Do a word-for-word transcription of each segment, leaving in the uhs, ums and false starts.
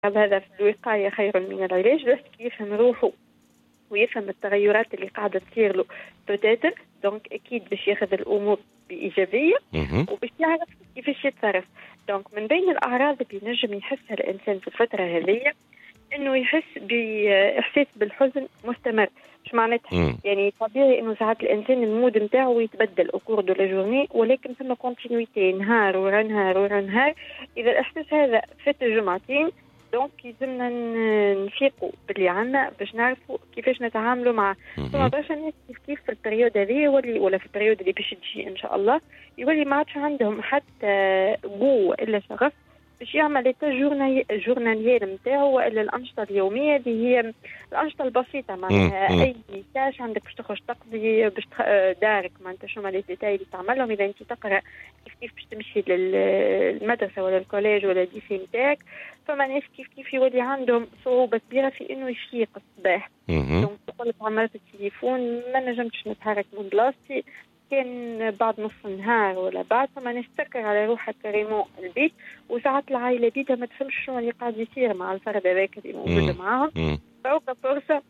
هذا الوقاية خير من العلاج. بس يفهم روحه ويفهم التغيرات اللي قاعدة تصير له بتاتر، دونك أكيد باش ياخذ الأمور بإيجابية وباش يعرف كيفاش يتصرف. دونك من بين الأعراض اللي نجم يحسها الإنسان في الفترة هذه إنه يحس بإحساس بالحزن مستمر. مش معناتها يعني طبيعي إنه ساعات الإنسان المود متاعه يتبدل أكور دو لا جورني، ولكن ثم كونتينيتي نهار ورا نهار ورا نهار. إذا الإحساس هذا فات جمعتين دونك يلزمنا نفيقوا باللي عنا باش نعرفوا كيفاش نتعاملوا معه. ثم برشا ناس كيف كيف في البريود هذه يولي ولا في البريود اللي باش تجي ان شاء الله يولي ما عادش عندهم حتى قوه الا شغف باش يعمل الجورنالي الجورناليير نتاعو والا الانشطه اليوميه اللي هي الانشطه البسيطه. معناها اي تاش عندك باش تخرج تقضي باش دارك معناتها شو مال الديتاي اللي تعملهم. اذا انت تقرا كيف كيف باش تمشي للمدرسه ولا الكوليج ولا الديسي نتاعك، فما ناس كيف كيف يولي عندهم صعوبه كبيره في انه يفيق الصباح. دونك تقول عملت التليفون ما نجمتش نتحرك من بلاصتي، كان بعد نص النهار ولا بعد فما ناس تسكر على روحها كريمون البيت، وساعات العائله بيتها ما تفهمش شنو اللي قاعد يصير مع الفرد هذاك اللي موجود معاهم. فوق فرصه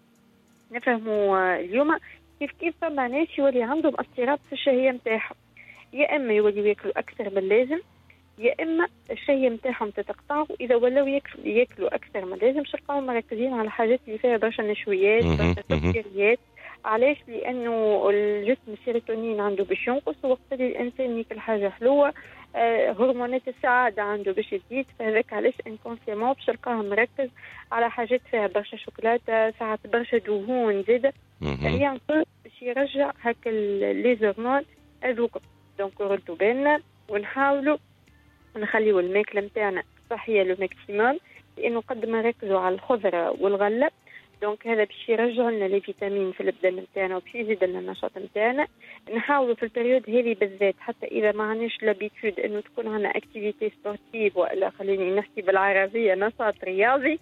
نفهموا اليوم كيف كيف فما ناس يولي عندهم اضطراب في الشهيه نتاعهم، يا اما يولي ياكلوا اكثر من اللازم، يا اما الشهيه نتاعهم تتقطع. واذا ولاو ياكلوا ياكلوا اكثر من اللازم تلقاهم مركزين على حاجات اللي فيها برشا نشويات برشا سكريات. علاش؟ لانه الجسم السيروتونين عنده باش ينقص، وقت اللي الانسان ياكل حاجه حلوه آه هرمونات السعاده عنده باش تزيد. فهذاك علاش انكونسيمون باش تلقاه مركز على حاجات فيها برشا شوكولاته، ساعات برشا دهون زاده، يعني باش يرجع هكا لي هرمون هذوك. دونك ردوا بالنا ونحاولوا نخليو الماكله نتاعنا صحيه لو ماكسيموم، لانه قد ما ركزوا على الخضره والغله دونك هذا باش يرجع لنا لي فيتامين في البدن نتاعنا وباش يزيد لنا النشاط نتاعنا. نحاولوا في البريود هذه بالذات حتى اذا ما عندناش لابيتود انه تكون عندنا اكتيفيتي سبورتيف والا خليني نحكي بالعربيه نشاط رياضي،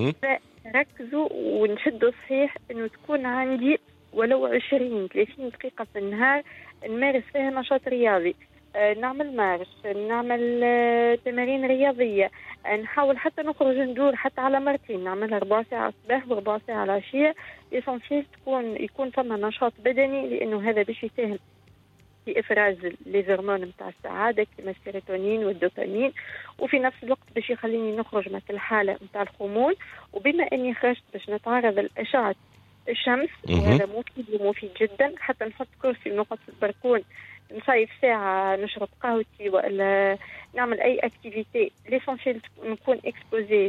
فركزوا ونشدوا صحيح انه تكون عندي ولو عشرين ثلاثين دقيقه في النهار نمارس فيها نشاط رياضي. آه نعمل مارش، نعمل آه تمارين رياضية، آه نحاول حتى نخرج ندور حتى على مرتين، نعملها ربع ساعة صباح وربع ساعة العشية. ليسونسيال تكون يكون فما نشاط بدني، لأنه هذا باش يساهم في إفراز لي هرمون نتاع السعادة كما السيروتونين والدوبامين، وفي نفس الوقت باش يخليني نخرج من الحالة نتاع الخمول. وبما أني خرجت باش نتعرض لأشعة الشمس وهذا مفيد ومفيد جدا، حتى نحط كرسي ونقعد في البركون نصيف ساعة نشرب قهوتي ولا نعمل أي أكتيفيتي. ليسونسيال نكون إكسبوزي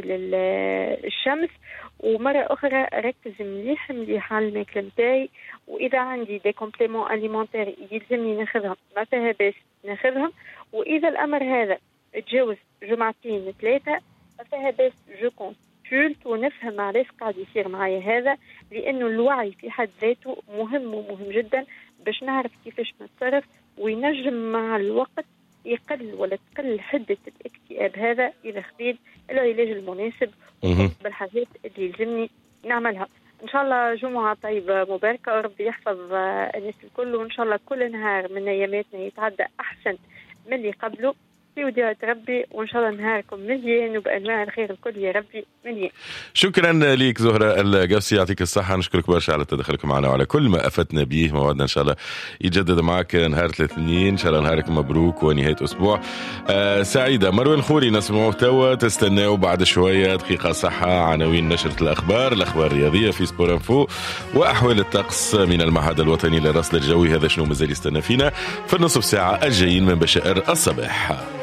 للشمس. ومرة أخرى ركز مليح مليح على الماكلة نتاعي، وإذا عندي دي كومبليمون أليمونتير يلزمني ناخذهم ما فيها باس ناخذهم. وإذا الأمر هذا تجاوز جمعتين ثلاثة ما فيها باس جو كونسولت ونفهم علاش قاعد يصير معايا هذا، لأنه الوعي في حد ذاته مهم ومهم جدا باش نعرف كيفاش نتصرف، وينجم مع الوقت يقل ولا تقل حدة الاكتئاب هذا إذا خذيت العلاج المناسب بالحاجات اللي يلزمني نعملها. إن شاء الله جمعة طيبة مباركة وربي يحفظ الناس الكل، وإن شاء الله كل نهار من أياماتنا يتعدى أحسن من اللي قبله في وديعة ربي، وإن شاء الله نهاركم مليان وبأنواع الخير الكل يا ربي مليان. شكرا ليك زهرة القوسي، يعطيك الصحة. نشكرك برشا على تدخلك معنا وعلى كل ما أفتنا به. موعدنا إن شاء الله يجدد معك نهار الاثنين إن شاء الله. نهارك مبروك ونهاية أسبوع آه سعيدة. مروان خوري نسمعه توا، تستناوا بعد شوية دقيقة صحة، عناوين نشرة الأخبار، الأخبار الرياضية في سبور انفو، وأحوال الطقس من المعهد الوطني للرصد الجوي. هذا شنو مازال يستنى فينا في النصف ساعة الجايين من بشائر الصباح.